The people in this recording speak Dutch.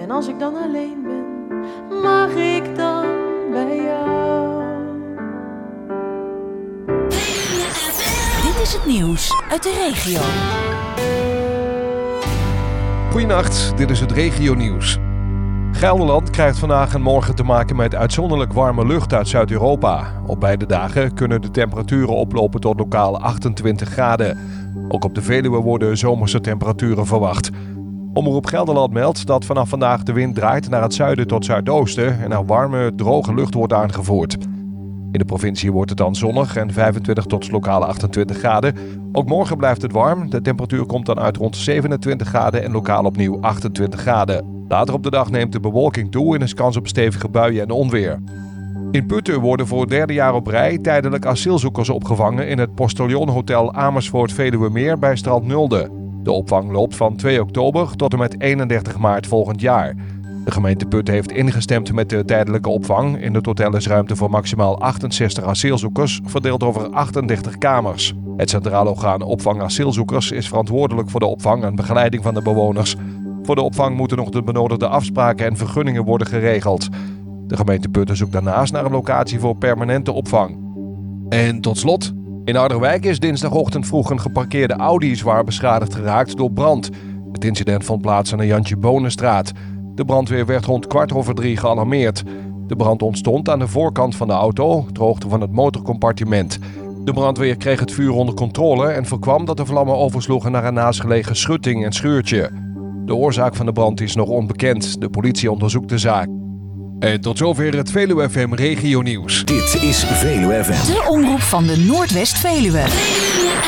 En als ik dan alleen ben, mag ik dan bij jou? Dit is het nieuws uit de regio. Goedenacht, dit is het regionieuws. Gelderland krijgt vandaag en morgen te maken met uitzonderlijk warme lucht uit Zuid-Europa. Op beide dagen kunnen de temperaturen oplopen tot lokaal 28 graden. Ook op de Veluwe worden zomerse temperaturen verwacht. Omroep Gelderland meldt dat vanaf vandaag de wind draait naar het zuiden tot zuidoosten en er warme, droge lucht wordt aangevoerd. In de provincie wordt het dan zonnig en 25 tot lokaal 28 graden. Ook morgen blijft het warm. De temperatuur komt dan uit rond 27 graden en lokaal opnieuw 28 graden. Later op de dag neemt de bewolking toe en is kans op stevige buien en onweer. In Putten worden voor het derde jaar op rij tijdelijk asielzoekers opgevangen in het Postillonhotel Amersfoort Veluwemeer bij Strand Nulde. De opvang loopt van 2 oktober tot en met 31 maart volgend jaar. De gemeente Putten heeft ingestemd met de tijdelijke opvang. In het hotel is ruimte voor maximaal 68 asielzoekers, verdeeld over 38 kamers. Het Centraal Orgaan Opvang Asielzoekers is verantwoordelijk voor de opvang en begeleiding van de bewoners. Voor de opvang moeten nog de benodigde afspraken en vergunningen worden geregeld. De gemeente Putten zoekt daarnaast naar een locatie voor permanente opvang. En tot slot, in Harderwijk is dinsdagochtend vroeg een geparkeerde Audi zwaar beschadigd geraakt door brand. Het incident vond plaats aan de Jantje Bonenstraat. De brandweer werd rond 2:15 gealarmeerd. De brand ontstond aan de voorkant van de auto, ter hoogte van het motorcompartiment. De brandweer kreeg het vuur onder controle en voorkwam dat de vlammen oversloegen naar een naastgelegen schutting en schuurtje. De oorzaak van de brand is nog onbekend. De politie onderzoekt de zaak. En tot zover het Veluwe FM Regionieuws. Dit is Veluwe FM. De omroep van de Noordwest-Veluwe.